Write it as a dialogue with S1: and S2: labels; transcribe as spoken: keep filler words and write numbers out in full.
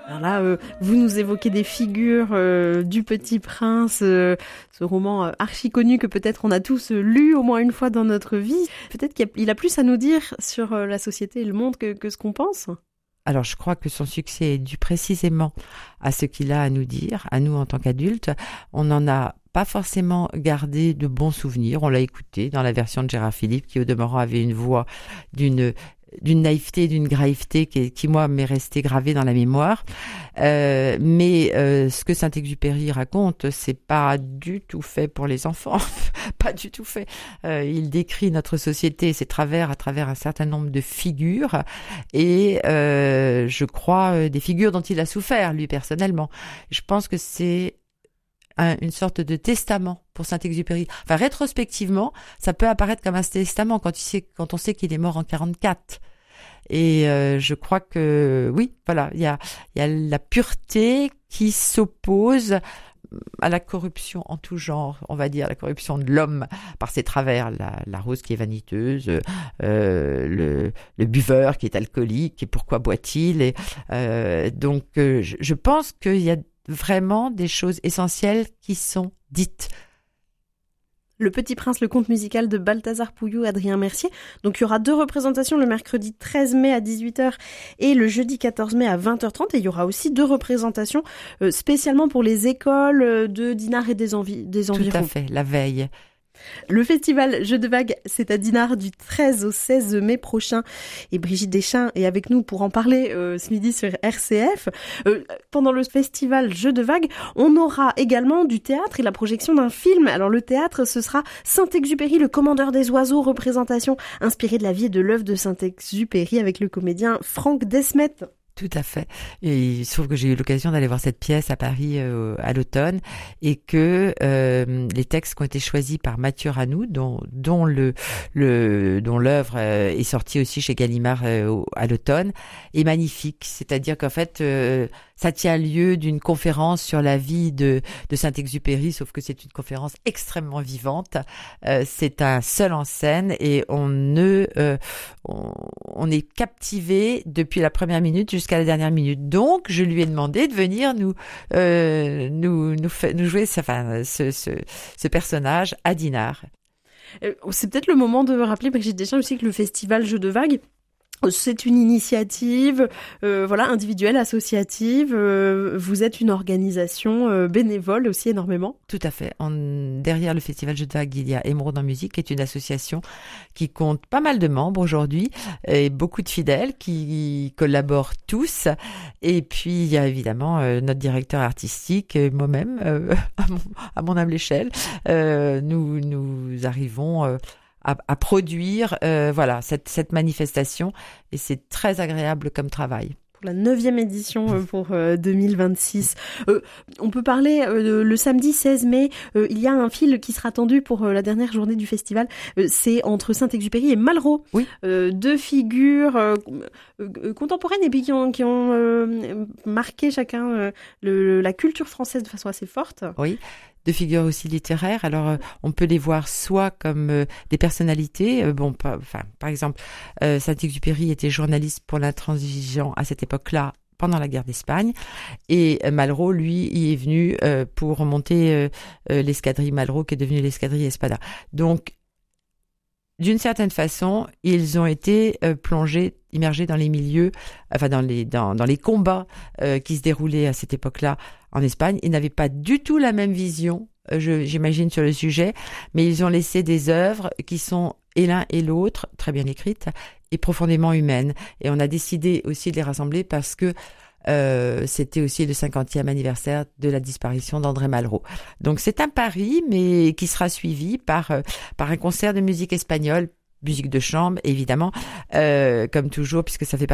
S1: Alors là, euh, vous nous évoquez des figures euh, du Petit Prince, euh, ce roman euh, archi connu que peut-être on a tous euh, lu au moins une fois dans notre vie. Peut-être qu'il a, il a plus à nous dire sur euh, la société et le monde que, que ce qu'on pense.
S2: Alors, je crois que son succès est dû précisément à ce qu'il a à nous dire, à nous en tant qu'adultes. On n'en a pas forcément gardé de bons souvenirs. On l'a écouté dans la version de Gérard Philippe, qui au demeurant avait une voix d'une d'une naïveté, d'une graïveté qui, qui moi, m'est restée gravée dans la mémoire. Euh, mais euh, ce que Saint-Exupéry raconte, c'est pas du tout fait pour les enfants, pas du tout fait. Euh, il décrit notre société et ses travers à travers un certain nombre de figures et euh, je crois des figures dont il a souffert, lui, personnellement. Je pense que c'est Un, une sorte de testament pour Saint-Exupéry. Enfin, rétrospectivement, ça peut apparaître comme un testament quand, il sait, quand on sait qu'il est mort en quarante-quatre. Et euh, je crois que, oui, voilà, il y a, il y a la pureté qui s'oppose à la corruption en tout genre, on va dire, la corruption de l'homme par ses travers, la, la rose qui est vaniteuse, euh, le, le buveur qui est alcoolique, et pourquoi boit-il et, euh, donc, euh, je, je pense qu'il y a vraiment des choses essentielles qui sont dites.
S1: Le Petit Prince, le conte musical de Balthazar Pouillou, Adrien Mercier. Donc il y aura deux représentations le mercredi treize mai à dix-huit heures et le jeudi quatorze mai à vingt heures trente. Et il y aura aussi deux représentations euh, spécialement pour les écoles de Dinard et des, envi- des environs.
S2: Tout à fait, la veille.
S1: Le festival Jeux de Vagues, c'est à Dinard du treize au seize mai prochain. Et Brigitte Deschamps est avec nous pour en parler euh, ce midi sur R C F. Euh, pendant le festival Jeux de Vagues, on aura également du théâtre et la projection d'un film. Alors le théâtre, ce sera Saint-Exupéry, le commandeur des oiseaux, représentation inspirée de la vie et de l'œuvre de Saint-Exupéry avec le comédien Franck Desmet.
S2: Tout à fait. Et il se trouve que j'ai eu l'occasion d'aller voir cette pièce à Paris euh, à l'automne et que euh, les textes qui ont été choisis par Mathieu Ranoux, dont, dont le, le, dont l'œuvre euh, est sortie aussi chez Gallimard euh, à l'automne, est magnifique. C'est-à-dire qu'en fait, euh, ça tient lieu d'une conférence sur la vie de, de Saint-Exupéry, sauf que c'est une conférence extrêmement vivante. Euh, c'est un seul en scène et on ne, euh, on, on est captivé depuis la première minute jusqu'à la dernière minute. Donc, je lui ai demandé de venir nous, euh, nous, nous, fa- nous jouer enfin, ce, ce, ce personnage à Dinard.
S1: Euh, c'est peut-être le moment de rappeler, Brigitte Deschamps, aussi que le festival Jeux de Vagues, c'est une initiative, euh, voilà, individuelle, associative. Euh, vous êtes une organisation euh, bénévole aussi énormément.
S2: Tout à fait. En, derrière le Festival Jeux de Vagues, il y a Émeraude en musique, qui est une association qui compte pas mal de membres aujourd'hui et beaucoup de fidèles qui collaborent tous. Et puis, il y a évidemment euh, notre directeur artistique, euh, moi-même, euh, à, mon, à mon humble échelle. Euh, nous, nous arrivons... Euh, À, à produire euh, voilà cette, cette manifestation et c'est très agréable comme travail.
S1: Pour la neuvième édition euh, pour euh, deux mille vingt-six. Euh, on peut parler euh, le samedi seize mai, euh, il y a un fil qui sera tendu pour euh, la dernière journée du festival. Euh, c'est entre Saint-Exupéry et Malraux.
S2: Oui.
S1: Euh, deux figures euh, euh, contemporaines et puis qui ont, qui ont euh, marqué chacun euh, le, la culture française de façon assez forte.
S2: Oui. De figures aussi littéraires. Alors, euh, on peut les voir soit comme euh, des personnalités. Euh, bon, pas, enfin, par exemple, euh, Saint-Exupéry était journaliste pour l'Intransigeant à cette époque-là, pendant la guerre d'Espagne. Et euh, Malraux, lui, y est venu euh, pour remonter euh, euh, l'escadrille Malraux, qui est devenue l'escadrille Espada. Donc, d'une certaine façon, ils ont été euh, plongés, immergés dans les milieux, enfin dans les dans dans les combats euh, qui se déroulaient à cette époque-là en Espagne. Ils n'avaient pas du tout la même vision, euh, je, j'imagine, sur le sujet, mais ils ont laissé des œuvres qui sont et l'un et l'autre très bien écrites et profondément humaines. Et on a décidé aussi de les rassembler parce que Euh, c'était aussi le cinquantième anniversaire de la disparition d'André Malraux. Donc c'est un pari, mais qui sera suivi par euh, par un concert de musique espagnole, musique de chambre évidemment, euh, comme toujours, puisque ça fait partie